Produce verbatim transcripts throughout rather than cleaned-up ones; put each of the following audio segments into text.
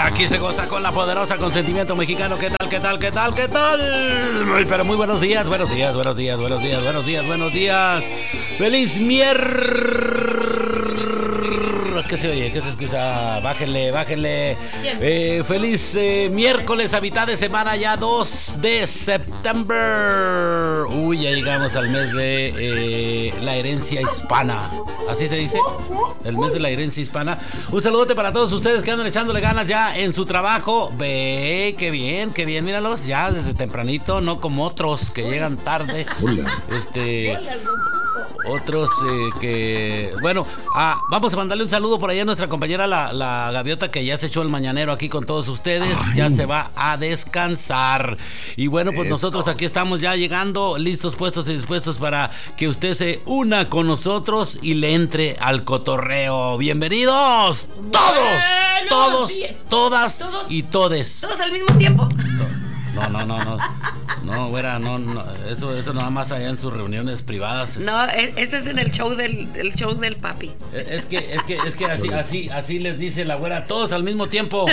Aquí se goza con la poderosa consentimiento mexicano. ¿Qué tal, qué tal, qué tal, qué tal? Muy, pero muy buenos días, buenos días, buenos días, buenos días, buenos días, buenos días. ¡Feliz miércoles! ¿Qué se oye? ¿Qué se escucha? Bájenle, bájenle. Eh, feliz eh, miércoles a mitad de semana, ya dos de septiembre. Uy, ya llegamos al mes de eh, la herencia hispana. ¿Así se dice? El mes de la herencia hispana. Un saludote para todos ustedes que andan echándole ganas ya en su trabajo. Ve, qué bien, qué bien, míralos ya desde tempranito, no como otros que llegan tarde. Este... Otros eh, que... Bueno, ah, vamos a mandarle un saludo por allá a nuestra compañera la, la Gaviota, que ya se echó el mañanero aquí con todos ustedes. Ay. Ya se va a descansar. Y bueno, pues Eso. nosotros aquí estamos ya llegando, listos, puestos y dispuestos para que usted se una con nosotros y le entre al cotorreo. ¡Bienvenidos! Todos, bueno, todos, bien. todas ¿Todos? y todes. ¿Todos al mismo tiempo? No, no, no, no. No, güera, no, no. Eso, eso nada más allá en sus reuniones privadas. No, ese es en el show del, el show del papi. Es que, es que, es que así, así, así les dice la güera, todos al mismo tiempo.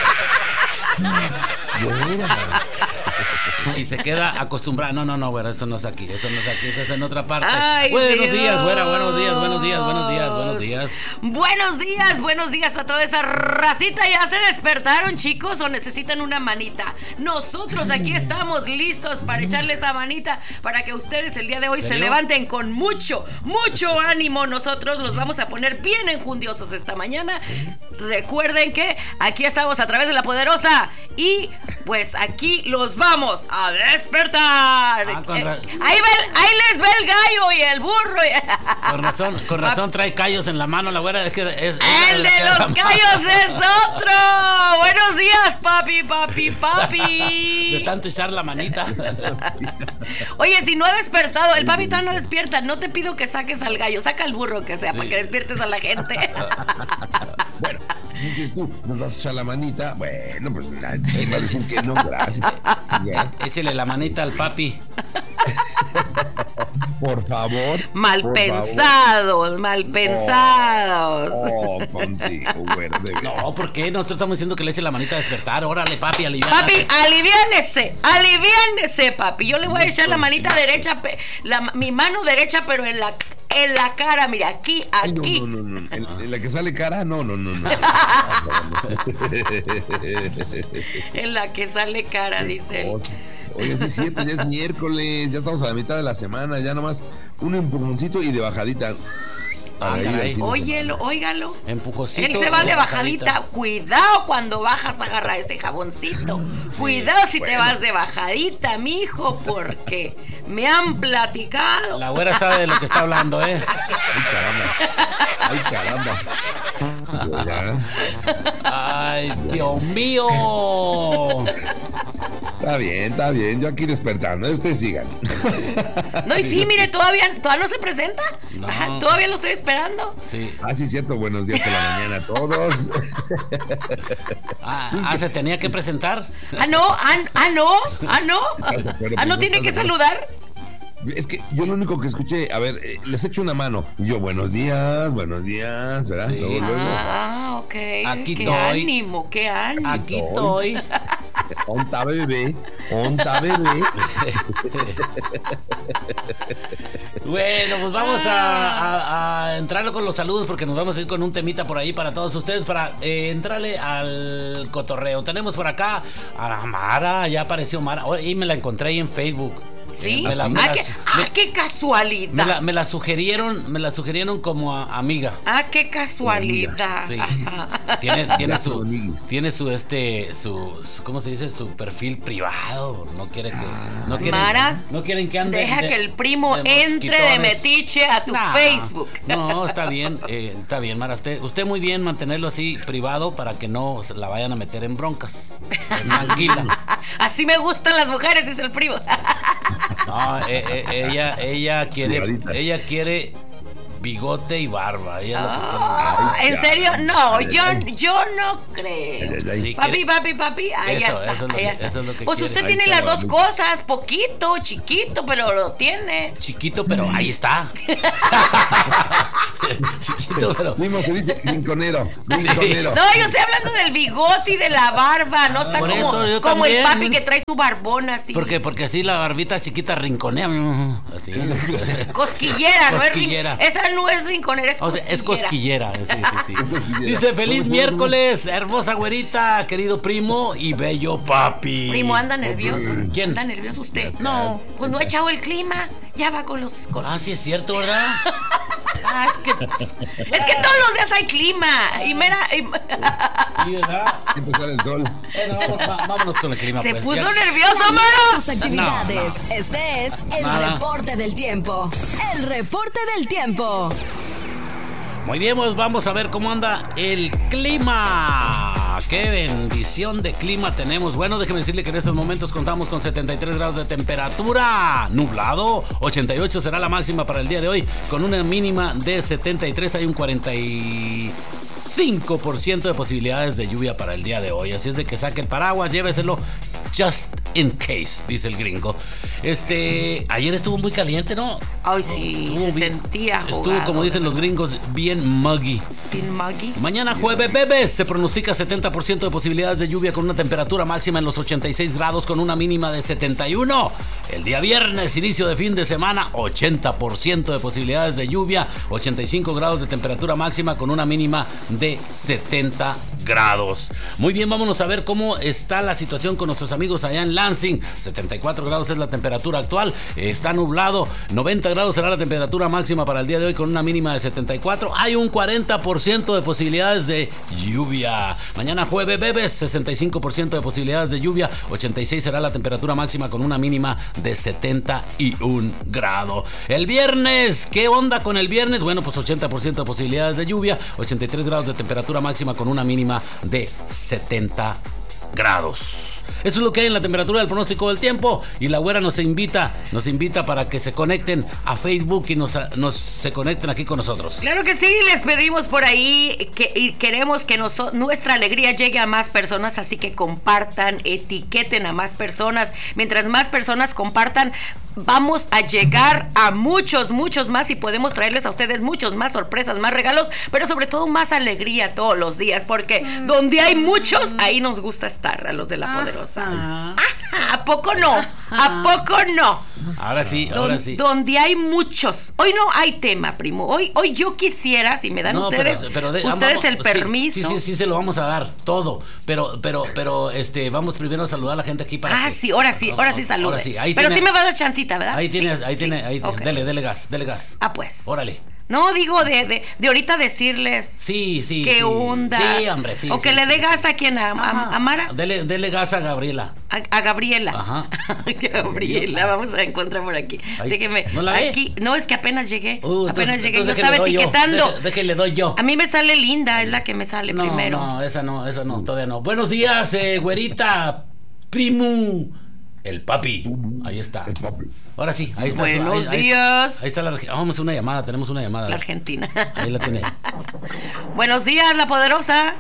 Y se queda acostumbrada. No, no, no, güera, eso no es aquí, eso no es aquí, eso es en otra parte. Ay, buenos Dios. días, güera, buenos días, buenos días, buenos días, buenos días. Buenos días, buenos días a toda esa racita. ¿Ya se despertaron, chicos, o necesitan una manita? Nosotros aquí estamos listos para echarle esa manita, para que ustedes el día de hoy se levanten con mucho, mucho ánimo. Nosotros los vamos a poner bien enjundiosos esta mañana. Recuerden que aquí estamos a través de La Poderosa y pues aquí los vamos a despertar. Ah, con ra- eh, ahí, ve, ahí les ve el gallo y el burro. Con razón, con razón trae callos en la mano la güera. Es que es, es, el de los callos es otro. Buenos días, papi, papi, papi. De tanto echar la manita. Oye, si no ha despertado, el papi todavía no despierta. No te pido que saques al gallo, saca al burro que sea, sí, para que despiertes a la gente. Bueno, dices tú, nos vas a echar la manita. Bueno, pues nadie va a decir que no, gracias. Ya. Échele la manita al papi. Por favor. Mal por pensados, favor. mal pensados. Oh, oh contigo, güero. No, ¿por qué? Nosotros estamos diciendo que le eche la manita a despertar. Órale, papi, aliviánese. Papi, aliviánese, aliviánese, papi. Yo le voy a echar la manita derecha, la, mi mano derecha, pero en la... En la cara, mira, aquí, aquí. No, no, no, no. ¿En, en la que sale cara? No, no, no, no. En la que sale cara, dice él. Oye, sí es cierto, ya es miércoles, ya estamos a la mitad de la semana, ya nomás un empujoncito y de bajadita. Ah, Óyelo, óigalo. Empujocito. Él se va de bajadita. bajadita. Cuidado cuando bajas, agarra ese jaboncito. Sí, cuidado si bueno. te vas de bajadita, mijo, porque me han platicado. La güera sabe de lo que está hablando, ¿eh? Ay, caramba. Ay, caramba. Ay, Dios mío. Está bien, está bien. Yo aquí despertando. Ustedes sigan. No, y sí, mire, todavía, todavía no se presenta. No. Todavía lo estoy esperando. Sí. Ah, sí, cierto. Buenos días por la mañana a todos. Ah, ah, ¿se tenía que presentar? Ah, no, ah, ah no, ah, no. Ah, no tiene que saludar. Es que yo lo único que escuché, a ver, eh, les echo una mano. Y yo, buenos días, buenos días, ¿verdad? Sí. Luego, luego. Ah, ok. Aquí qué estoy. ánimo, qué ánimo. Aquí estoy. Onta bebé, onta bebé. Bueno, pues vamos a, a, a entrar con los saludos porque nos vamos a ir con un temita por ahí para todos ustedes para eh, entrarle al cotorreo. Tenemos por acá a Mara, ya apareció Mara, y me la encontré ahí en Facebook. Sí, me la, ah, me la, qué, ah, qué casualidad. Me la, me la sugirieron, me la sugirieron como a, amiga. Ah, qué casualidad. Sí. Tiene, tiene su, tiene su este, su, su, ¿cómo se dice? Su perfil privado. No quiere que, no quieren, Mara, no quieren que ande. Deja de, que el primo de entre de metiche a tu nah, Facebook. No, está bien, eh, está bien, Mara. Usted, usted muy bien mantenerlo así privado para que no se la vayan a meter en broncas. Tranquila. Así me gustan las mujeres, dice el primo. No, eh, eh, ella, ella quiere, ella quiere bigote y barba. Ella ah, lo que ¿en serio? No, yo, yo no creo. Sí, papi, papi, papi, ahí eso, está, eso es lo ahí que, está. eso es lo que pues quiere. usted Ahí tiene está, las dos mami. cosas, poquito, chiquito, pero lo tiene. Chiquito, pero ahí está. chiquito, pero... Mismo se dice rinconero, rinconero. No, yo estoy hablando del bigote y de la barba, no está Por como, eso yo como el también. papi que trae su barbona así. Porque, porque así la barbita chiquita rinconea. Así. Cosquillera, no es Cosquillera. rin- esa no es rinconera, es O sea, es cosquillera. cosquillera. Sí, sí, sí. cosquillera. Dice feliz miércoles, hermosa güerita, querido primo y bello papi. Primo, anda nervioso. ¿Quién? ¿Anda nervioso usted? No. Pues no ha echado el clima, ya va con los... con- Ah, sí es cierto, ¿verdad? Ah, es que... Es que todos los días hay clima. Y mira... y- Sí, ¿verdad? Siempre sale el sol. Bueno, vamos- va- vámonos con el clima, Se pues. puso Ya- nervioso, Tus mano. actividades. No, Este es el Nada. reporte del tiempo. El reporte del tiempo. Muy bien, pues vamos a ver cómo anda el clima. Qué bendición de clima tenemos. Bueno, déjeme decirle que en estos momentos contamos con setenta y tres grados de temperatura. Nublado, ochenta y ocho será la máxima para el día de hoy, con una mínima de setenta y tres. Hay un cuarenta y cinco por ciento de posibilidades de lluvia para el día de hoy. Así es de que saque el paraguas, lléveselo just in case, dice el gringo. Este, ayer estuvo muy caliente, ¿no? Ay, sí, Estuvo se bien- sentía Estuvo, ahogado, como dicen los gringos, bien muggy. Pin Maggie. Mañana jueves, bebés, se pronostica setenta por ciento de posibilidades de lluvia con una temperatura máxima en los ochenta y seis grados con una mínima de setenta y uno. El día viernes, inicio de fin de semana, ochenta por ciento de posibilidades de lluvia, ochenta y cinco grados de temperatura máxima con una mínima de setenta grados. Muy bien, vámonos a ver cómo está la situación con nuestros amigos allá en Lansing. setenta y cuatro grados es la temperatura actual, está nublado, noventa grados será la temperatura máxima para el día de hoy con una mínima de setenta y cuatro. Hay un cuarenta por ciento de posibilidades de lluvia. Mañana jueves, bebés, sesenta y cinco por ciento de posibilidades de lluvia, ochenta y seis será la temperatura máxima con una mínima de setenta y un grado. El viernes, ¿qué onda con el viernes? Bueno, pues ochenta por ciento de posibilidades de lluvia, ochenta y tres grados de temperatura máxima con una mínima de setenta grados. Eso es lo que hay en la temperatura del pronóstico del tiempo. Y la güera nos invita, nos invita para que se conecten a Facebook y nos, nos se conecten aquí con nosotros. Claro que sí, les pedimos por ahí que y queremos que noso- nuestra alegría llegue a más personas, así que compartan, etiqueten a más personas. Mientras más personas compartan, vamos a llegar a muchos, muchos más y podemos traerles a ustedes muchos más sorpresas, más regalos, pero sobre todo más alegría todos los días, porque donde hay muchos, ahí nos gusta estar, a los de la poderosa. Ajá, ¿a poco no? ¿A poco no? Ahora sí, ahora Don- sí. Donde hay muchos. Hoy no hay tema, primo. Hoy, hoy yo quisiera, si me dan No, ustedes, pero- pero de- ustedes vamos, el sí, permiso. Sí, sí, sí, se lo vamos a dar, todo. Pero, pero, pero, este, vamos primero a saludar a la gente aquí para Ah, que- sí, ahora sí, ahora sí salude. Ahora sí, ahí pero tiene- sí me va a dar chancita, ¿verdad? Ahí tiene, Sí, ahí sí, tiene, ahí tiene. ok. Dele, dele gas, dele gas. Ah, pues. Órale. No, digo de, de, de ahorita decirles Sí, sí. qué sí. onda. Sí, hombre, sí. O sí, que le sí. dé gas a quien, a, a- a Mara. Dele, dele gas a Gabriela. A, a Gabriela. Ajá. Gabriela, vamos a encontrar por aquí. Ahí- Déjeme. ¿no la ve? Aquí, no, es que apenas llegué. Uh, entonces- apenas llegué. entonces Yo déjele estaba doy yo. etiquetando. Deje- déjele doy yo. A mí me sale Linda, es la que me sale No, primero. no, esa no, esa no, todavía no. Buenos días, eh, güerita, primo, el papi. Ahí está. El papi. Ahora sí, ahí está. Buenos ahí- ahí- días. Ahí está la. Vamos a hacer una llamada, tenemos una llamada. La Argentina. Ahí la tiene. Buenos días, la poderosa.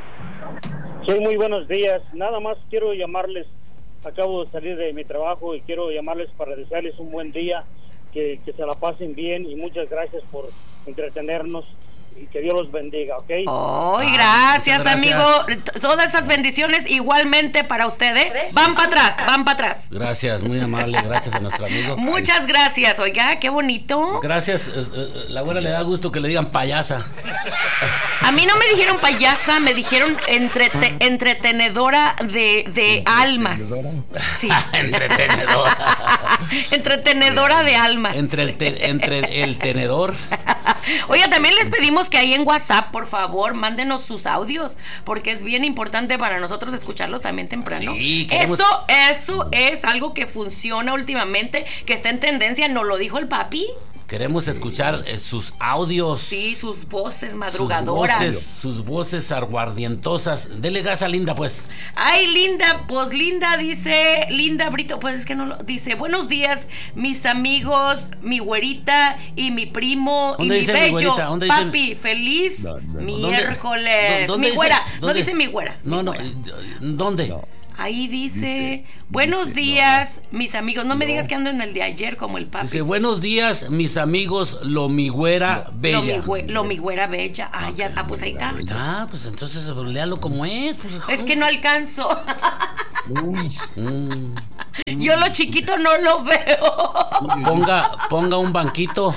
Sí, muy buenos días. Nada más quiero llamarles, acabo de salir de mi trabajo y quiero llamarles para desearles un buen día, que, que se la pasen bien y muchas gracias por entretenernos y que Dios los bendiga, ¿ok? Ay, Ah, gracias, muchas amigo. gracias. T- Todas esas bendiciones igualmente para ustedes. Van para atrás, van para atrás. Gracias, muy amable, gracias a nuestro amigo. Muchas gracias. Oiga, qué bonito. Gracias, eh, eh, la abuela le da gusto que le digan payasa. A mí no me dijeron payasa, me dijeron entrete- entretenedora de, de almas. Sí. Entretenedor. Entretenedora de almas. Entre el, te- entre el tenedor. Oiga, también les pedimos que ahí en WhatsApp, por favor, mándenos sus audios, porque es bien importante para nosotros escucharlos también temprano. Sí, queremos- Eso, eso es algo que funciona últimamente, que está en tendencia, ¿no lo dijo el papi? Queremos escuchar eh, sus audios. Sí, sus voces Sus madrugadoras. voces, sus voces aguardientosas. Dele gas a Linda, pues. Ay, Linda, pues Linda dice, Linda Brito, pues es que no lo dice. Buenos días, mis amigos, mi güerita y mi primo y ¿Dónde mi dice mi bello güerita? ¿Dónde dice- papi, feliz No, no, no. miércoles. ¿Dónde mi dice- güera, no dónde- dice mi güera. No, mi no, güera. ¿dónde? No. Ahí dice, Dice, buenos dice, días, mis amigos. No, me no. digas que ando en el de ayer como el papi. Dice, buenos días, mis amigos, lo mi güera Lo bella. mi, güe- lo mi güera bella. Ah, ya, ah, pues ahí está. Ah, pues entonces léalo como es. Pues, Es que no alcanzo. Uy, Mm. Yo lo chiquito no lo veo. Ponga, ponga un banquito.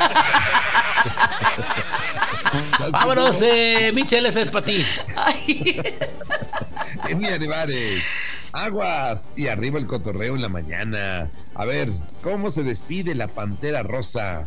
Vámonos, eh, Michelle, ese es para ti. Ay. Emilia Nevares. Aguas y arriba el cotorreo en la mañana. A ver, ¿cómo se despide la pantera rosa?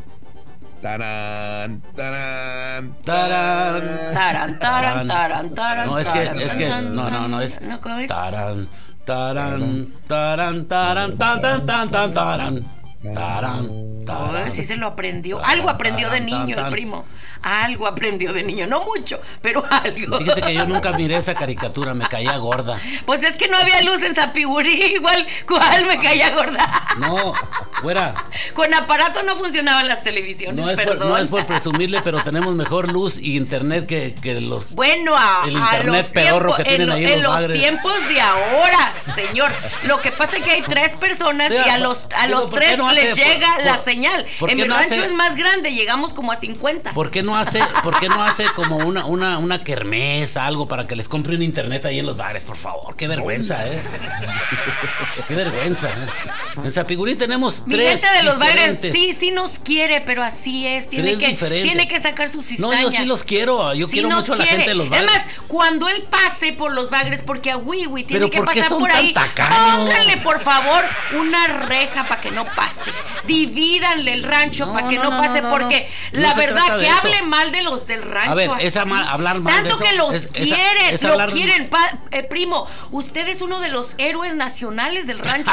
Tarán, tarán, Tarán. Taran, taran, taran, taran. No, es que, taran, es que, taran, no, no, no, es ¿No, cómo es? taran, taran, taran, taran, tan, tan, tan, tan, taran, taran, Oh, taran. sí se lo aprendió. Taran, Algo aprendió de taran, tan, niño el tan. primo. Algo aprendió de niño. No mucho, pero algo. Fíjese que yo nunca miré esa caricatura, me caía gorda. Pues es que no había luz en Zapigurí. Igual, ¿cuál me caía gorda? No, fuera. Con aparato no funcionaban las televisiones, No es, por, perdón. no es por presumirle, pero tenemos mejor luz y internet que, que los... Bueno, a, El a internet los pedorro tiempos- que tienen en, lo- ahí en en los los bagres. tiempos de ahora, señor. Lo que pasa es que hay tres personas Sí, y a los a digo, los ¿por qué tres no hace- les por- llega por- la señal. por En qué mi no rancho hace- es más grande, llegamos como a cincuenta. ¿Por qué no hace, por qué no hace como una, una, una kermesa, algo para que les compre un internet ahí en los bares, por favor? Qué vergüenza, ¿eh? Qué vergüenza, ¿eh? En Zapigurí tenemos Mi tres gente de los bagres diferentes. sí, sí nos quiere, pero así es. Tiene Tres que, diferentes. tiene que sacar su cizaña. No, yo sí los quiero, yo Sí quiero nos mucho a la quiere. gente de los bagres. Además, cuando él pase por los bagres, porque a Wiwi tiene Pero que ¿por qué pasar son por tan ahí, tacaños? pónganle por favor una reja para que no pase. Divídanle el rancho No, para que no, no, no, pase, no, no, porque no. la No se verdad trata de que eso. hable mal de los del rancho. A ver, esa así. mal- hablar mal de Tanto eso que los es- esa- quieren, es lo hablar- quieren, pa- eh, primo. Usted es uno de los héroes nacionales del rancho.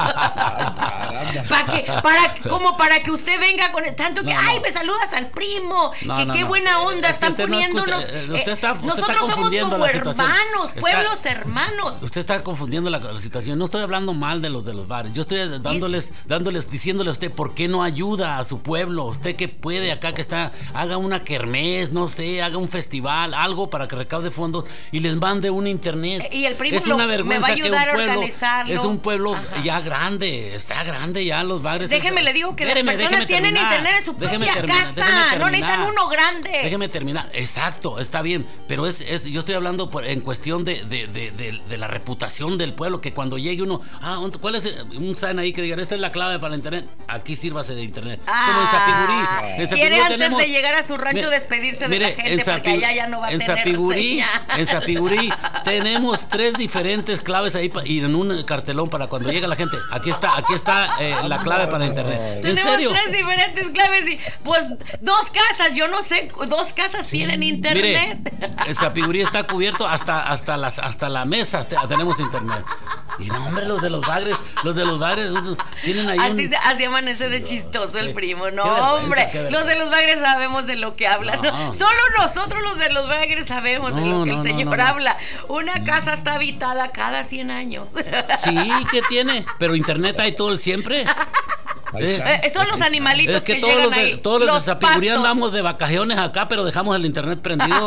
caramba. para que, para, como para que usted venga con el, tanto que, No, no. ay, me saludas al primo, No, que no, qué no. buena onda, Es que están usted no poniéndonos. escucha, eh, usted está- usted nosotros está somos confundiendo como la situación. hermanos, Está- pueblos hermanos. Usted está confundiendo la, la situación. No estoy hablando mal de los de los bares. Yo estoy dándoles, dándoles, diciéndole a usted por qué no ayuda a su pueblo. Usted que puede acá que está, haga una kermés, no sé, haga un festival, algo para que recaude fondos y les mande un internet. Y el primo es lo- una me vergüenza va a que ayudar a un pueblo organizarlo. es un pueblo Ajá. ya grande, está grande ya los bares. Déjeme es- le digo que Espéreme, las personas déjeme tienen terminar. internet en su Déjeme propia terminar, casa, déjeme no terminar. necesitan uno grande. Déjeme terminar. Exacto, está bien. Pero es, es yo estoy hablando por- en cuestión de, de, de, de, de la reputación del pueblo. Que cuando llegue uno, ah, ¿cuál es el- un sign ahí que digan, esta es la clave para el internet? Aquí sírvase de internet. Como en Zapigurí. Ah, En quiere Zapigurí antes tenemos- de llegar a su rancho Mire, despedirse de mire, la gente en porque Zapi- allá ya no va a en tener Zapigurí, señal. en Zapigurí tenemos tres diferentes claves ahí pa- y en un cartelón para cuando llega la gente. Aquí está, aquí está eh, la clave para internet. ¿En Tenemos serio? tres diferentes claves y pues dos casas, yo no sé, dos casas tienen internet. Mire, el Zapigurí está cubierto hasta, hasta, las, hasta la mesa te- tenemos internet. Y no, hombre, los de los bagres, los de los bagres uh, tienen ahí Así, un... se- así amanece de chistoso el Qué- primo. No, qué vergüenza, hombre, qué los vergüenza. de los bagres sabemos de lo que hablan. ¿no? No. Solo nosotros los de los bagres sabemos de No, lo que no, el no, señor no, no. habla. Una casa está habitada cada cien años. Sí, ¿qué tiene? Pero internet hay todo el siempre. Ahí Eh, está. Eh, son los animalitos Es que, que todos llegan los de, ahí. todos los de Zapigurí patos. andamos de vacaciones acá, pero dejamos el internet prendido.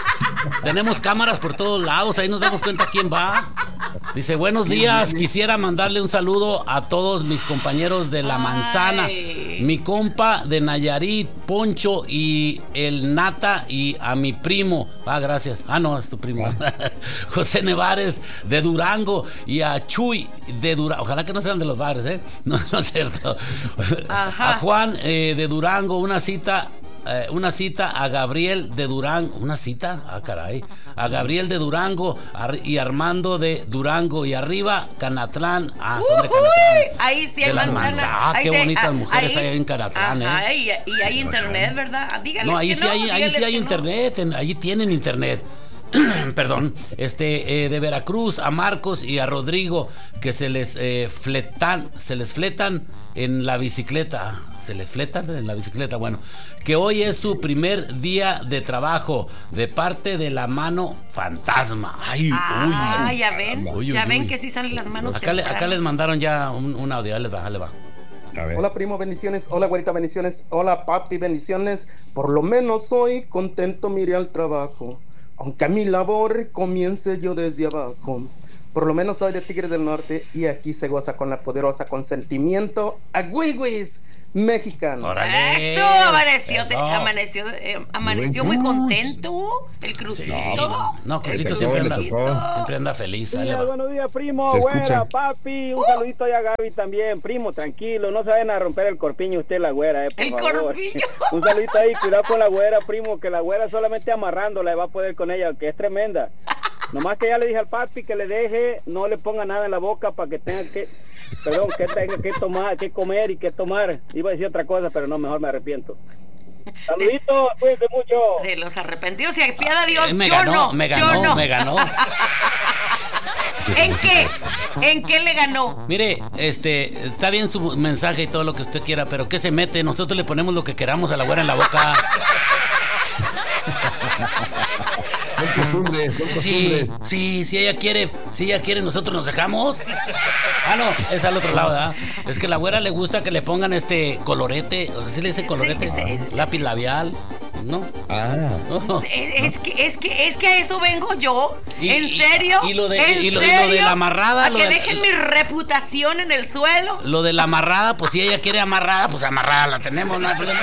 Tenemos cámaras por todos lados, ahí nos damos cuenta quién va. Dice, buenos días, quisiera mandarle un saludo a todos mis compañeros de La Manzana, Ay. mi compa de Nayarit, Poncho y el Nata y a mi primo. Ah, gracias. Ah, no, es tu primo. José Nevares de Durango y a Chuy de Durango. Ojalá que no sean de los bares, ¿eh? No, no es cierto. Ajá. A Juan eh, de Durango, una cita. Eh, una cita a Gabriel de Durango. ¿Una cita? Ah, caray. A Gabriel de Durango ar- y Armando de Durango. Y arriba, Canatlán. Ah, son de Ujuy, Canatlán. ahí sí hay De las manzana. manzanas. Ah, Ahí qué sí- bonitas ah, mujeres ahí- hay en Canatlán, ajá, ¿eh? y, y hay internet, ¿verdad? Díganles No, ahí que sí hay, ahí díganles sí hay que no. internet. en- ahí tienen internet. Perdón, este eh, de Veracruz a Marcos y a Rodrigo que se les eh, fletan, se les fletan en la bicicleta, se les fletan en la bicicleta, bueno, que hoy es su primer día de trabajo de parte de la mano fantasma. Ay, Ah, uy, ya ven, Uy, uy, ya ven uy. que sí salen las manos. acá, le- acá temprano. les mandaron ya un, un audio, ahí les va, ahí les va. A ver. Hola primo, bendiciones. Hola güerita, bendiciones. Hola papi, bendiciones. Por lo menos hoy contento miré al trabajo. Aunque a mi labor comience yo desde abajo. Por lo menos soy de Tigres del Norte y aquí se goza con la poderosa consentimiento Agüiguis mexicano. Órale. Eso, amaneció, te- Eso. amaneció, eh, amaneció muy contento el Crucito. No, Crucito Le siempre tocó, anda, le tocó. siempre anda feliz. ahí le Días, va. buenos días, primo, Se güera, escucha. papi, un saludito allá a Gaby también, primo, tranquilo, no se vayan a romper el corpiño usted la güera, eh, por El favor. corpiño. Un saludito ahí, cuidado con la güera, primo, que la güera solamente amarrándola va a poder con ella, que es tremenda. Nomás que ya le dije al papi que le deje, no le ponga nada en la boca para que tenga que, perdón, que tenga que tomar, que comer y que tomar. Iba a decir otra cosa, pero no, mejor me arrepiento. Saluditos, cuídense mucho. De los arrepentidos y a piada Dios, Eh, me yo ganó, no, me yo ganó, no. me ganó. ¿En qué? ¿En qué le ganó? Mire, este, está bien su mensaje y todo lo que usted quiera, pero ¿qué se mete? Nosotros le ponemos lo que queramos a la güera en la boca. Son costumbres, son Sí, costumbres. sí, si ella quiere, si ella quiere, nosotros nos dejamos. Ah, no, es al otro lado, ¿verdad? Es que a la güera le gusta que le pongan este colorete, o sea, ¿sí le dice colorete? ese- Lápiz labial, ¿no? Ah, Oh. Es, es que es que es que a eso vengo yo. Y- ¿En y- serio? y lo de- ¿En y lo- y lo de serio? la amarrada, ¿A lo que de- dejen mi reputación en el suelo? Lo de la amarrada, pues si ella quiere amarrada, pues amarrada la tenemos, no hay problema.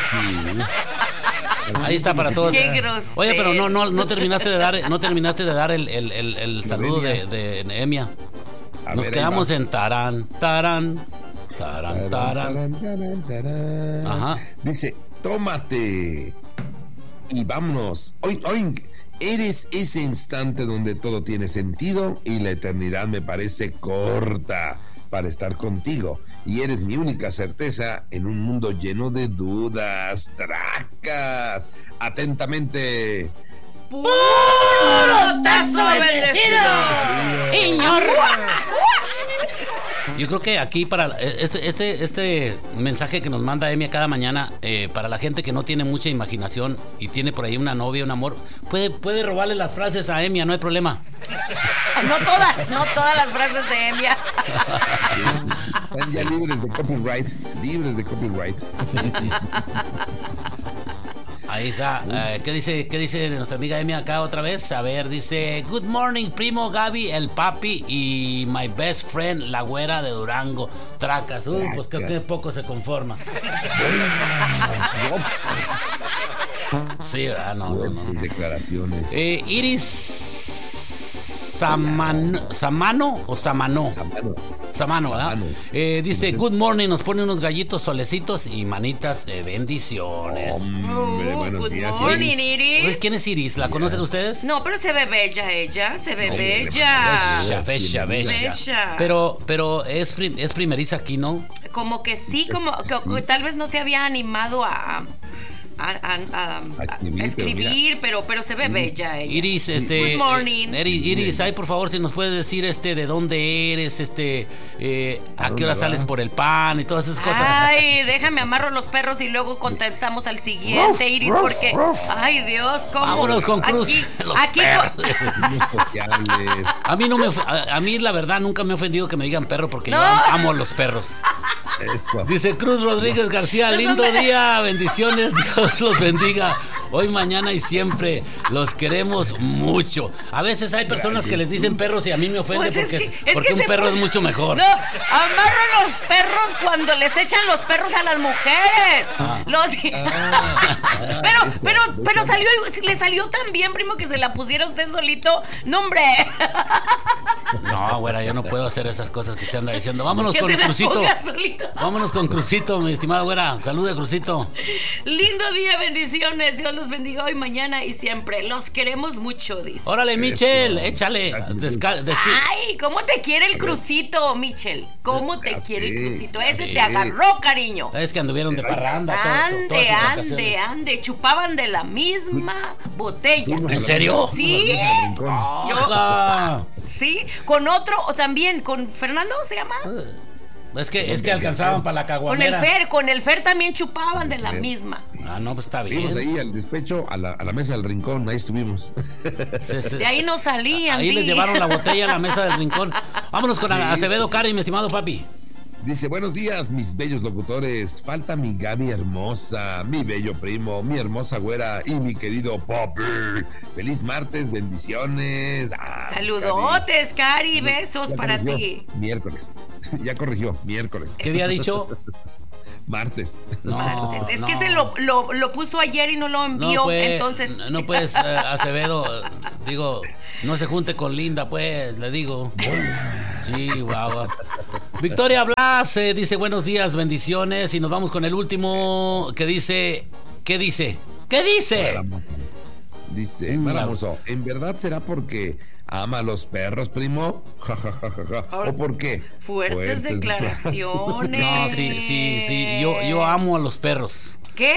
Ahí está para todos. Qué grosero. Oye, pero no, no, no terminaste de dar, no terminaste de dar el, el, el, el saludo de, de Nehemia. a Nos ver, ahí quedamos va. en tarán, tarán, tarán, tarán. Tarán, tarán, tarán. Ajá. Dice, tómate y vámonos. Oink, oink. Eres ese instante donde todo tiene sentido y la eternidad me parece corta para estar contigo. Y eres mi única certeza en un mundo lleno de dudas, tracas. Atentamente. ¡Puro tazo bendecido! Yo creo que aquí para este, este, este mensaje que nos manda Emi cada mañana, eh, para la gente que no tiene mucha imaginación y tiene por ahí una novia, un amor, puede, puede robarle las frases a Emi, no hay problema. No todas, no todas las frases de Emia. Están ya libres de copyright. Libres de copyright. Ahí está. Eh, ¿qué dice, qué dice nuestra amiga Emi acá otra vez? A ver, dice: Good morning, primo Gaby, el papi y my best friend, la güera de Durango. Tracas. Uh, pues que, que poco se conforma. Sí, ah, no, no, no. Fuertes declaraciones. Eh, Iris Saman, Samano o Samano. Samano. Samano, ¿verdad? Samano. Eh, dice: Good morning, nos pone unos gallitos solecitos y manitas de bendiciones. Hombre, Uh, buenos good días. morning, Iris. Oye, Iris. ¿quién es Iris? ¿La conocen ustedes? No, pero se ve bella ella, se ve Hombre, bella. Bella, bella, bella. Bella. Pero, pero es, prim- es primeriza aquí, ¿no? Como que sí, como que, Sí. que tal vez no se había animado a, a, a- a- a escribir, escribir, pero, pero se ve bella ella. Iris, este. Good morning. eh, Iris, Iris, ay, por favor, si nos puedes decir, este, de dónde eres, este, eh, a qué dónde hora va? sales por el pan y todas esas cosas. Ay, déjame amarro los perros y luego contestamos al siguiente, Iris, porque, ay Dios, cómo. Vámonos con Cruz, Aquí, los aquí perros. Unos sociales. A mí no me, of- a, a mí la verdad nunca me ha ofendido que me digan perro porque No. yo am- amo a los perros. Eso. Dice Cruz Rodríguez García, lindo día, bendiciones, Dios los bendiga. Hoy, mañana y siempre los queremos mucho. A veces hay personas que les dicen perros y a mí me ofende Pues es porque, que- es porque que un se perro puso- es mucho mejor. No, amarro los perros cuando les echan los perros a las mujeres. Ah. Los... pero, pero, pero salió, le salió tan bien, primo, que se la pusiera usted solito. No, hombre. No, güera, yo no puedo hacer esas cosas que usted anda diciendo. Vámonos Que con se la Crucito. ponga solito. Vámonos con Crucito, mi estimada güera. Salude, Crucito. Lindo día, bendiciones. Dios los bendiga hoy, mañana y siempre. Los queremos mucho, dice. Órale, Michelle, Eso. échale. Gracias, Desca- desqui- Ay, ¿cómo te quiere el Crucito, Michel? ¿Cómo te Ya quiere el sé, Crucito? ya Ese sé. te agarró, cariño. Es que anduvieron de parranda. todo- to- Ande, todas sus ande, vacaciones. ande. Chupaban de la misma botella. Fuimos a ¿En la serio? mesa- Sí. fuimos a la mesa del rincón. Ah, Sí, con otro, o también, con Fernando se llama. Es que, es que alcanzaban para la Con el caguamera. Fer, con el Fer también chupaban de la misma. Ah, no, pues está Fuimos bien. ahí al despecho, a la, a la mesa del rincón, ahí estuvimos. Se- se- De ahí no salían. Ahí les di. llevaron la botella a la mesa del rincón. Vámonos con Acevedo Cari, mi estimado papi. Dice, buenos días, mis bellos locutores. Falta mi Gaby hermosa, mi bello primo, mi hermosa güera y mi querido Poppy. Feliz martes, bendiciones. Ah, Saludotes, Cari, besos ya para corrigió, ti. Miércoles. Ya corrigió, miércoles. ¿Qué había dicho? Martes. No, Martes. Es no. que se lo, lo, lo puso ayer y no lo envió, No, pues, entonces... no puedes, eh, Acevedo, eh, digo, no se junte con Linda, pues, le digo. Sí, guau. Victoria Blas eh, dice, buenos días, bendiciones, y nos vamos con el último que dice, ¿qué dice? ¿Qué dice? Dice, Mm, Maramoso, ¿en verdad será porque ama a los perros, primo? Ja, ja, ja, ja, ja. ¿O por qué? Fuertes, declaraciones. No, sí, sí, sí, yo, yo amo a los perros. ¿Qué?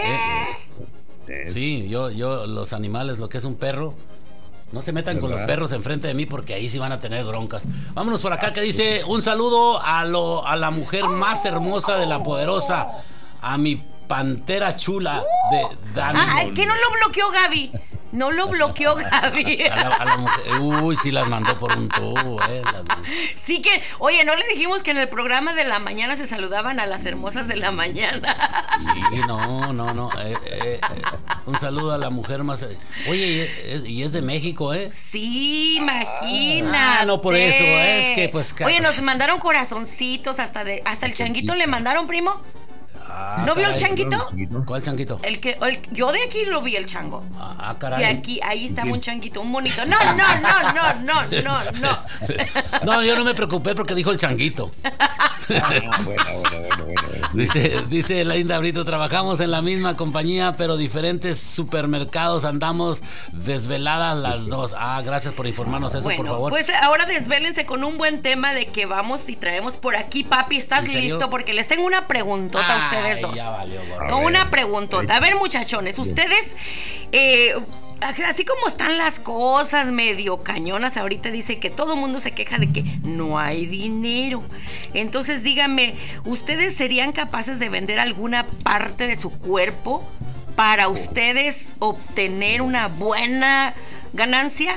Es- Sí, yo, yo, los animales, lo que es un perro, no se metan con los ¿Verdad? perros enfrente de mí porque ahí sí van a tener broncas. Vámonos por acá que dice, un saludo a, lo, a la mujer más hermosa de la poderosa, a mi pantera chula de Dani. Ah, ¿que no lo bloqueó Gaby? No lo bloqueó Gaby. A la, a la mujer, uy, sí las mandó por un tubo, eh. las- Sí que, oye, ¿no le dijimos que en el programa de la mañana se saludaban a las hermosas de la mañana? Sí, no, no, no. eh, eh, eh, un saludo a la mujer más. Oye, y es, y es de México, ¿eh? Sí, imagínate. Ah, no por eso, es que, pues, ca- Oye, nos mandaron corazoncitos hasta de hasta el changuito le mandaron, primo. Ah, ¿No vio el caray. changuito? ¿Cuál changuito? El que el- yo de aquí lo vi el chango. Ah, caray. Y aquí, ahí estaba un changuito, un bonito. No, no, no, no, no, no, no. No, yo no me preocupé porque dijo el changuito. Ah, bueno, bueno, bueno, bueno, bueno. Dice, dice Linda Brito, trabajamos en la misma compañía, pero diferentes supermercados, andamos desveladas las dos. Ah, gracias por informarnos eso, Bueno, por favor. pues ahora desvélense con un buen tema de que vamos y traemos por aquí. Papi, ¿estás ¿En serio? listo? Porque les tengo una preguntota a ustedes Ay, dos. ya valió, gorro. No, una preguntota. A ver, muchachones, ustedes, eh, así como están las cosas medio cañonas, ahorita dice que todo el mundo se queja de que no hay dinero. Entonces, díganme, ¿ustedes serían capaces de vender alguna parte de su cuerpo para ustedes obtener una buena ganancia?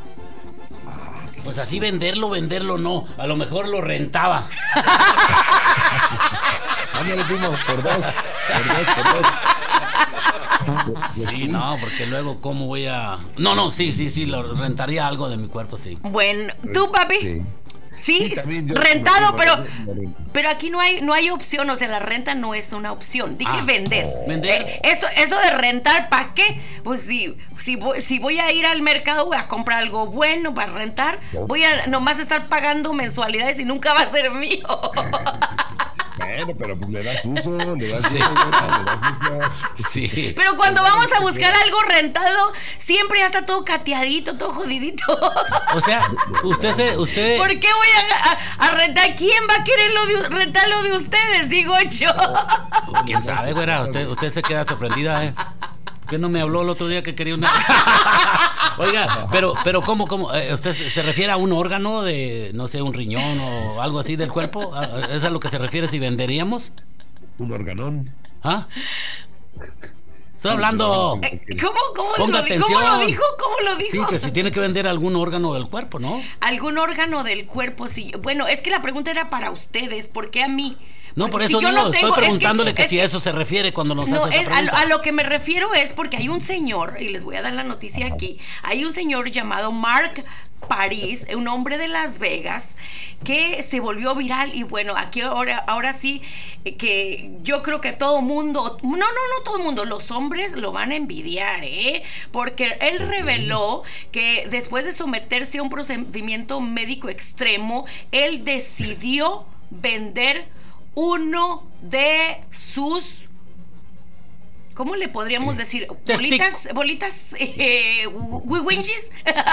Pues así venderlo, venderlo no. A lo mejor lo rentaba. Ándale, primo, por dos. Por dos, por dos. Pues Sí, no, porque luego cómo voy a... No, no, sí, sí, sí, lo rentaría algo de mi cuerpo, sí. Bueno, ¿tú, papi? Sí. Sí, Sí, también yo- rentado, yo- pero yo- yo- pero aquí no hay no hay opción, o sea, la renta no es una opción. Dije Ah, vender. vender. Eh, eso eso de rentar, ¿para qué? Pues si si voy, si voy a ir al mercado voy a comprar algo bueno para rentar, voy a nomás estar pagando mensualidades y nunca va a ser mío. Bueno, pero pues le das uso, le das uso, güera, le das uso. Sí. Pero cuando vamos a buscar algo rentado, siempre ya está todo cateadito, todo jodidito. O sea, usted se... Usted... ¿Por qué voy a, a- a rentar? ¿Quién va a querer lo de, rentar lo de ustedes? Digo yo. ¿Quién sabe, güera? Usted, usted se queda sorprendida, ¿eh? ¿Qué no me habló el otro día que quería una... Oiga, pero, pero ¿cómo, cómo? Eh, ¿Usted se refiere a un órgano de, no sé, un riñón o algo así del cuerpo? ¿A- ¿Es a lo que se refiere si venderíamos? Un organón. ¿Ah? Estoy hablando... Eh, ¿Cómo, cómo, Ponga lo, di- atención. ¿Cómo lo dijo? ¿Cómo lo dijo? Sí, que si tiene que vender algún órgano del cuerpo, ¿no? Algún órgano del cuerpo, sí. Bueno, es que la pregunta era para ustedes. ¿Por qué a mí? No, por Porque eso si yo digo, no estoy tengo- es que- preguntándole que, es si que- a eso se refiere cuando nos No, hace es, esa a, lo- pregunta. a lo que me refiero es porque hay un señor, y les voy a dar la noticia aquí, hay un señor llamado Mark París, un hombre de Las Vegas, que se volvió viral y bueno, aquí ahora, ahora sí, eh, que yo creo que todo mundo, no, no, no todo el mundo, los hombres lo van a envidiar, ¿eh? Porque él reveló que después de someterse a un procedimiento médico extremo, él decidió vender uno de sus, ¿cómo le podríamos decir? Bolitas, bolitas, eh, wiwinchis.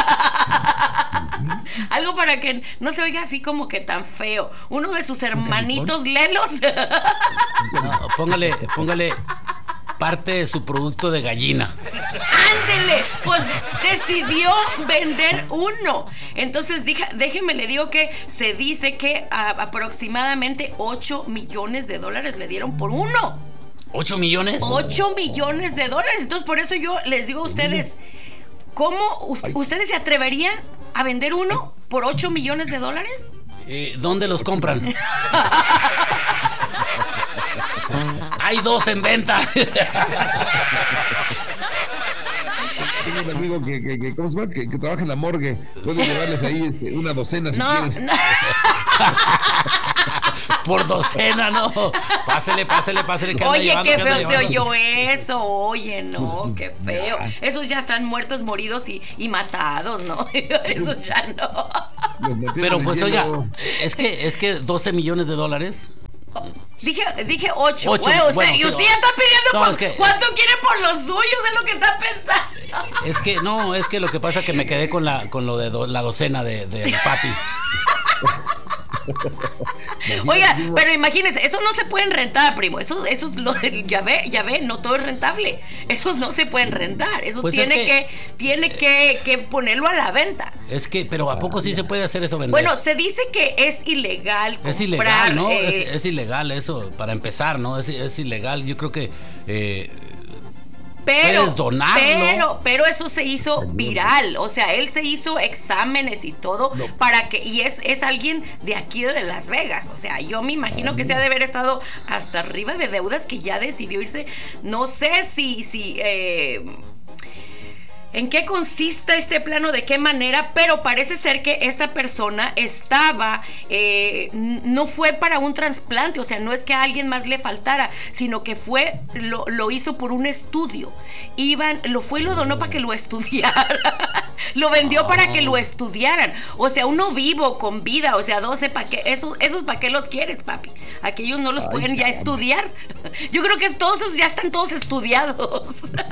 Algo para que no se oiga así como que tan feo. Uno de sus hermanitos lelos. No, póngale, póngale parte de su producto de gallina. Ándele, pues decidió vender uno. Entonces dije, déjeme le digo que se dice que a, aproximadamente ocho millones de dólares le dieron por uno. ¿Ocho millones? ocho millones de dólares. Entonces por eso yo les digo a ustedes, ¿cómo us- ustedes se atreverían a vender uno por ocho millones de dólares? Eh, ¿Dónde los compran? Hay dos en venta. Tengo un amigo que, que, que, ¿cómo se llama? Que, que trabaja en la morgue. Puede llevarles ahí este, una docena si No, quieren. no. Por docena, no. Pásele, pásele, pásele. Que anda Oye, llevando, qué que anda feo se llevando. oyó eso. Oye, no, Pues, qué pues, feo. ya. Esos ya están muertos, moridos y, y matados, ¿no? Esos ya no. Los metieron Pero en pues hielo. oiga, es que, es que doce millones de dólares. Dije, dije ocho. Ocho, Bueno, usted, bueno, y usted pero- ya está pidiendo No, por- es que- cuánto quiere por los suyos, es lo que está pensando. Es que, no, es que lo que pasa es que me quedé con la, con lo de do- la docena de, de papi. Oiga, pero imagínese, esos no se pueden rentar, primo. Esos, esos lo, ya ve, ya ve, no todo es rentable. Esos no se pueden rentar. Eso Pues es tiene que- que, tiene que, que ponerlo a la venta. Es que, pero ¿a poco sí se puede hacer eso vender? Bueno, se dice que es ilegal comprar. Es ilegal, ¿no? eh, Es, es ilegal eso, para empezar, ¿no? Es, es ilegal. Yo creo que eh, Pero, puedes donarlo. pero, pero eso se hizo viral, o sea, él se hizo exámenes y todo para que, y es, es alguien de aquí de Las Vegas, o sea, yo me imagino que se ha de haber estado hasta arriba de deudas que ya decidió irse, no sé si, si, eh, ¿en qué consiste este plano? ¿De qué manera? Pero parece ser que esta persona estaba, eh, n- no fue para un trasplante, o sea, no es que a alguien más le faltara, sino que fue, lo, lo hizo por un estudio. Iban, lo fue y lo donó para que lo estudiara. Lo vendió para que lo estudiaran. O sea, uno vivo, con vida, o sea, doce, ¿para qué? Esos, esos ¿para qué los quieres, papi? Aquellos no los Ay, pueden ya caramba. estudiar. Yo creo que todos esos ya están todos estudiados.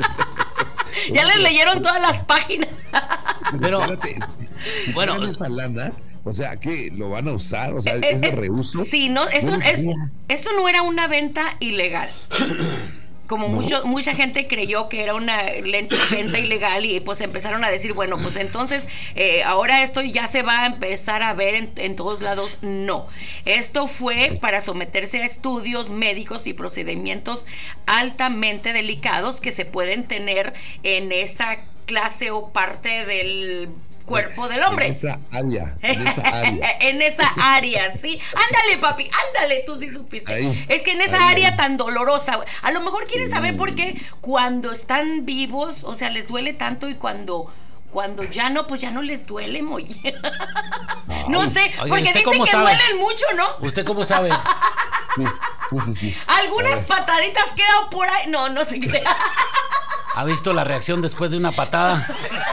Ya les leyeron todas las páginas. Pero- espérate, si, si bueno, pagan esa lana, o sea, ¿qué? ¿Lo van a usar? O sea, Eh, ¿es de eh, reuso? Sí, no, esto, Yo no es, sabía. esto no era una venta ilegal. Como mucho, mucha gente creyó que era una lente- venta ilegal y pues empezaron a decir, bueno, pues entonces eh, ahora esto ya se va a empezar a ver en, en todos lados. No, esto fue para someterse a estudios médicos y procedimientos altamente delicados que se pueden tener en esa clase o parte del cuerpo del hombre. En esa área, en esa área. En esa área, sí. Ándale, papi, ándale, tú sí supiste. Ahí, es que en esa ahí, área ahí. tan dolorosa, a lo mejor quieren saber por qué cuando están vivos, o sea, les duele tanto y cuando cuando ya no, pues ya no les duele, molle. No sé, Oye, porque ¿usted dicen cómo que sabe? duelen mucho, ¿no? ¿Usted cómo sabe? Sí, sí, sí, sí. Algunas Eh, pataditas quedan por ahí. No, no sé qué. ¿Ha visto la reacción después de una patada?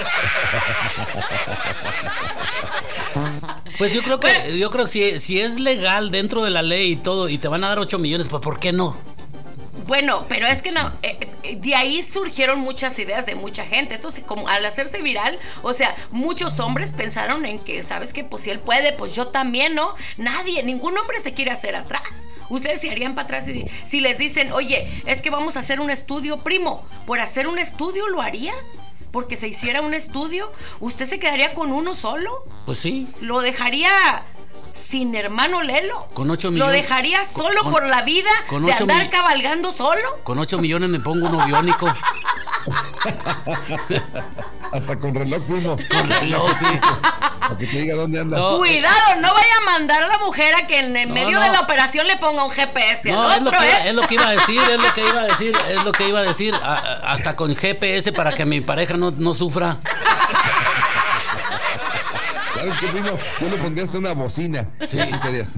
Pues yo creo que, yo creo que si, si es legal dentro de la ley y todo, y te van a dar ocho millones, pues ¿por qué no? Bueno, pero es que no, eh, eh, de ahí surgieron muchas ideas de mucha gente. Esto se- como al hacerse viral, o sea, muchos hombres pensaron en que, ¿sabes qué? Pues si él puede, pues yo también, ¿no? Nadie, ningún hombre se quiere hacer atrás. Ustedes se harían para atrás y si les dicen, oye, es que vamos a hacer un estudio, primo, por hacer un estudio lo haría. Porque se hiciera un estudio, ¿usted se quedaría con uno solo? Pues sí. ¿Lo dejaría sin hermano Lelo? Con ocho ¿Lo millones- dejaría con- solo con- por la vida con de ocho andar mi- cabalgando solo? Con ocho millones me pongo uno biónico. Hasta con reloj, primo. Con reloj, sí. Para que te diga dónde andas. No. Cuidado, no vaya a mandar a la mujer a que en el No, medio no. de la operación le ponga un G P S al No, es lo, otro, que iba, ¿eh? es lo que iba a decir, es lo que iba a decir, es lo que iba a decir, a- a- hasta con G P S para que mi pareja no, no sufra. ¿Sabes qué, primo? Yo le pondría hasta una bocina. Sí. Aquí estarías.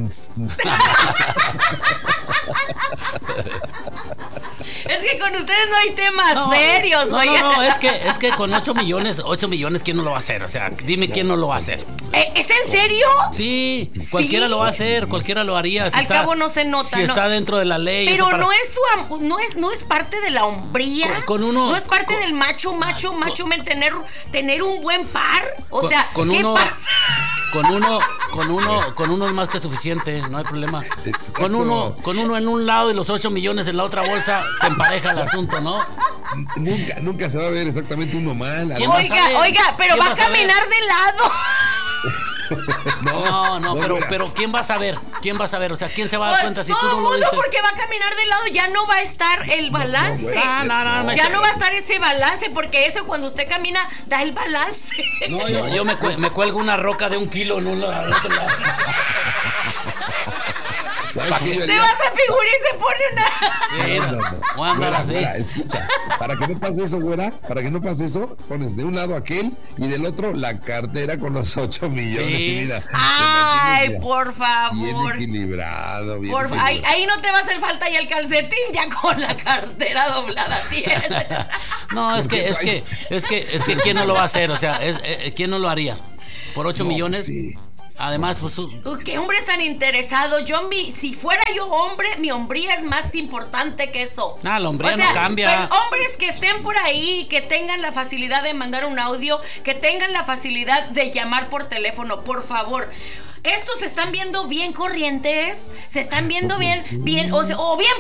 Es que con ustedes no hay temas No, serios, no, oiga. no, no, es que, es que con ocho millones, ocho millones, ¿quién no lo va a hacer? O sea, dime quién no lo va a hacer. ¿Eh, ¿Es en serio? Sí, cualquiera Sí. lo va a hacer, cualquiera lo haría. Si Al está- cabo no se nota, Si ¿no? está dentro de la ley. Pero eso para- no es su am- no es no es parte de la hombría. Con- con uno- no es parte con- del macho, macho, macho men, tener tener un buen par. O Con- sea, con ¿qué uno- pasa? Con uno, con uno, con uno es más que suficiente, no hay problema. Con uno, con uno en un lado y los ocho millones en la otra bolsa, se empareja el asunto, ¿no? Nunca, nunca se va a ver exactamente uno mal. ¿Quién va a Oiga, saber? oiga, pero ¿Quién va va a a saber? caminar de lado. No, no, pero, mira. pero ¿quién va a saber? ¿Quién va a saber? O sea, ¿quién se va a dar Pues, cuenta si todo tú no el lo mundo dices? porque va a caminar de lado, ya no va a estar el balance. bueno. Ah, no, no, no, Ya me- no va a estar ese balance, porque eso cuando usted camina da el balance. No, yo, yo me, cue- me cuelgo una roca de un kilo en un lado, al otro lado. Se va a hacer figura y se pone una. Sí, No, no, no. voy a andar Güera, así. güera, escucha, para que no pase eso, güera, para que no pase eso, pones de un lado aquel y del otro la cartera con los ocho millones. Sí. Y mira, te Ay, mantienes, por mira, bien favor. equilibrado, bien Por, equilibrado. ahí, ahí no te va a hacer falta ya el calcetín, ya con la cartera doblada tienes. No, es ¿Por que, qué? es que, es que, es que, ¿quién no lo va a hacer? O sea, es, eh, ¿quién no lo haría? ¿Por ocho No, millones? sí. Además, pues sus... Qué hombre tan interesado. Yo, mi, si fuera yo hombre, mi hombría es más importante que eso. Ah, la hombría O sea, no cambia. pero hombres que estén por ahí, que tengan la facilidad de mandar un audio, que tengan la facilidad de llamar por teléfono, por favor. Estos se están viendo bien corrientes, se están viendo bien, bien, o, sea, o bien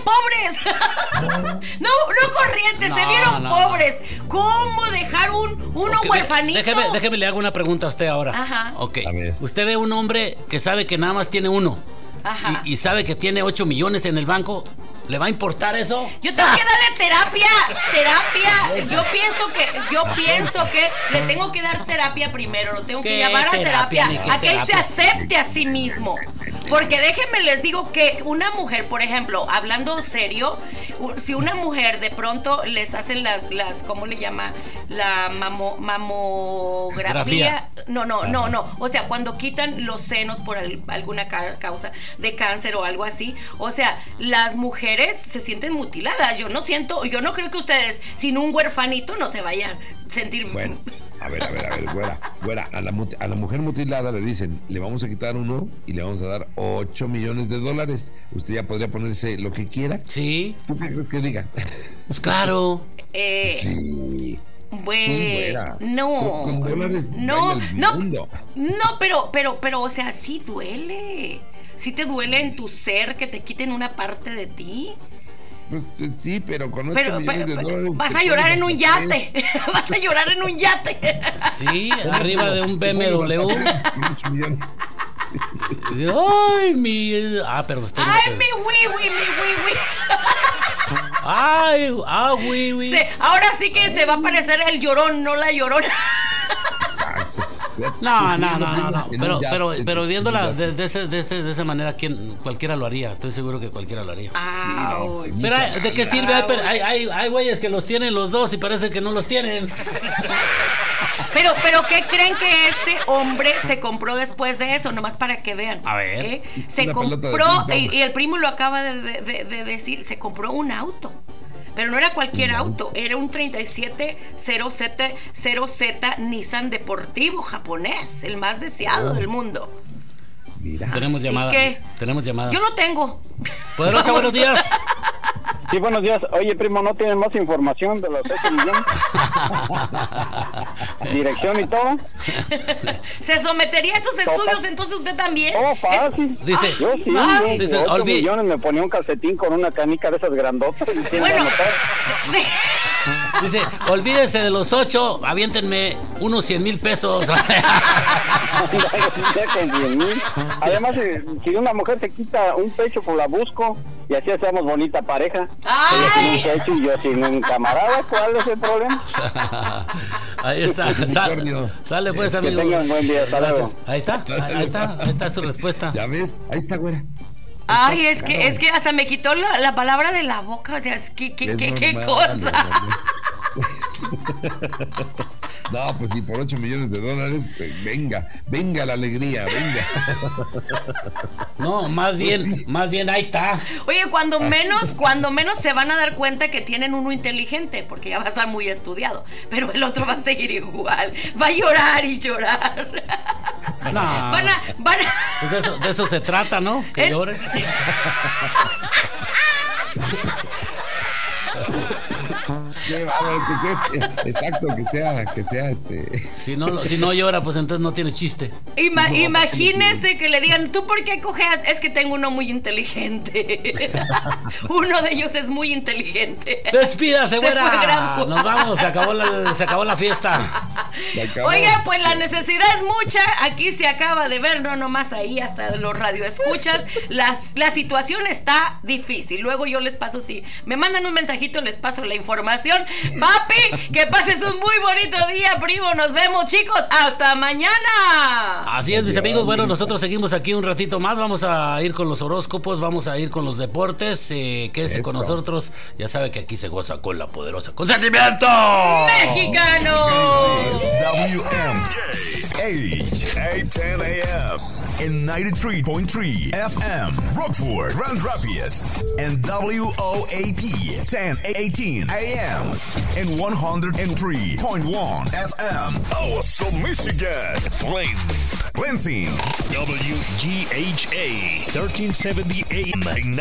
pobres. No, no corrientes, se No, vieron no, pobres. ¿Cómo dejar un uno Ok, de- huerfanito? Déjeme, déjeme le hago una pregunta a usted ahora. Ajá. Ok. A ver. Usted ve un hombre que sabe que nada más tiene uno. Ajá. Y, y sabe que tiene ocho millones en el banco. ¿Le va a importar eso? Yo tengo que darle terapia, terapia. Yo pienso que, yo pienso que le tengo que dar terapia primero. Lo tengo que ¿Qué llevar a terapia, terapia, ni qué a que él se terapia? acepte a sí mismo. Porque déjenme les digo que una mujer, por ejemplo, hablando serio, u- si una mujer de pronto les hacen las, las, ¿cómo le llama? La mamo, mamografía. Grafía. No, no, no, no. O sea, cuando quitan los senos por al- alguna ca- causa de cáncer o algo así. O sea, las mujeres se sienten mutiladas. Yo no siento, yo no creo que ustedes sin un huerfanito no se vayan a sentir. Bueno, a ver, a ver, a ver, güera, güera, a la, mut- a la mujer mutilada le dicen, le vamos a quitar uno y le vamos a dar ocho millones de dólares. Usted ya podría ponerse lo que quiera. Sí, ¿Tú qué crees que diga? pues claro. Eh, Sí. Bueno, Sí, güera. no, Con- con dólares no, baila el no, mundo. no, pero, pero, pero, o sea, sí duele, sí te duele en tu ser que te quiten una parte de ti. Pues eh, sí, pero con ocho Pero, millones pero- de pero dólares. vas te a llorar pones en un hasta yate, tres. vas a llorar en un yate. Sí, arriba de un B M W. Con ocho millones. Ay, mi. Ah, pero usted. no Ay, se- mi wiwi, mi wiwi. Ay, ah, güey, güey. Se- ahora sí que se va a parecer el llorón, no la llorona. Exacto. No, no, no, no, no. En Pero, un yate, pero, en pero un viéndola yate. de, de, ese- de, ese- de esa manera, ¿quién, cualquiera lo haría. Estoy seguro que cualquiera lo haría. Ah, Sí, no, Pero, sí. ¿de qué sirve? Hay, hay, hay, hay güeyes que los tienen los dos y parece que no los tienen. Pero, pero, ¿qué creen que este hombre se compró después de eso? Nomás para que vean. A ver. ¿Eh? Se Una pelota de compró, ping y, pong. y el primo lo acaba de, de- de- de decir, se compró un auto. Pero no era cualquier auto, era un treinta y siete cero Z Nissan deportivo japonés, el más deseado Oh. del mundo. Mira. Tenemos Así llamada. que- Tenemos llamada. Yo lo tengo. Poderosa, buenos días. Sí, buenos días. Oye, primo, ¿no tienes más información de los ocho millones? Dirección y todo. ¿Se sometería a esos estudios entonces usted también? Oh, fácil. Dice- Yo sí, Ay. yo, Dice, ocho olvi- millones me ponía un calcetín con una canica de esas grandotas. y siempre Bueno, anotaba. Dice, olvídense de los ocho, aviéntenme unos cien mil pesos. Además, eh, si una mujer se quita un pecho, pues la busco y así hacemos bonita pareja. Ella sin un ¡Ay! pecho y yo sin un camarada. ¿Cuál es el problema? Ahí está. Sal- Unicornio. sale pues, Que amigo. tengan buen día. Hasta Gracias. luego. Ahí está, ahí ahí está, ahí está su respuesta. Ya ves, ahí está, güera. Ay, es que, es que hasta me quitó la, la palabra de la boca. O sea, es que, que, Es que- qué normal, es cosa. normal. No, pues si por ocho millones de dólares, pues, venga, venga la alegría, venga. No, más bien, más bien ahí está. Oye, cuando menos, cuando menos se van a dar cuenta que tienen uno inteligente, porque ya va a estar muy estudiado, pero el otro va a seguir igual, va a llorar y llorar. No. Van a, van a. Pues de eso, de eso se trata, ¿no? Que ¿Eh? llore. Qué bárbaro, que sea, exacto, que sea, que sea este. Si no, lo- si no llora, pues entonces no tiene chiste. Ima- imagínese que le digan, ¿tú por qué cojeas? Es que tengo uno muy inteligente. Uno de ellos es muy inteligente. Despídase, Se güera. fue graduado. Nos vamos, se acabó la, se acabó la fiesta. Se acabó. Oiga, pues la necesidad es mucha. Aquí se acaba de ver, no nomás ahí, hasta los radioescuchas. Las, la situación está difícil. Luego yo les paso, si me mandan un mensajito, les paso la información. Papi, que pases un muy bonito día, primo. Nos vemos, chicos. Hasta mañana. Así es, mis amigos. Bueno, nosotros seguimos aquí un ratito más. Vamos a ir con los horóscopos, vamos a ir con los deportes. Eh, quédese Eso. con nosotros. Ya sabe que aquí se goza con la poderosa consentimiento ¡Mexicano! This is W M K H eight ten A M and ninety-three point three F M Rockford, Grand Rapids, and W O A P ten eighteen A M and one hundred three point one F M. Awesome, Michigan. Flame. Lansing. W G H A thirteen seventy A M.